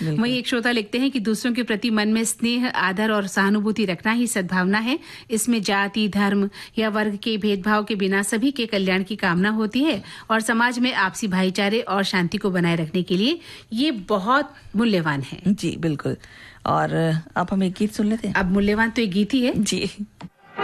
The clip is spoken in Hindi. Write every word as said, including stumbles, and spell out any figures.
वहीं एक श्रोता लिखते हैं कि दूसरों के प्रति मन में स्नेह, आदर और सहानुभूति रखना ही सद्भावना है। इसमें जाति, धर्म या वर्ग के भेदभाव के बिना सभी के कल्याण की कामना होती है और समाज में आपसी भाईचारे और शांति को बनाए रखने के लिए ये बहुत मूल्यवान है। जी बिल्कुल। और आप हमें एक गीत सुन लेते हैं। अब मूल्यवान तो एक गीत ही है जी।